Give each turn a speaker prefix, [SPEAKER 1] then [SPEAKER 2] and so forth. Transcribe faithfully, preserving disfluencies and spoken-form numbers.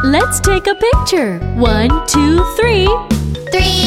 [SPEAKER 1] Let's take a picture. One, two, three.
[SPEAKER 2] Three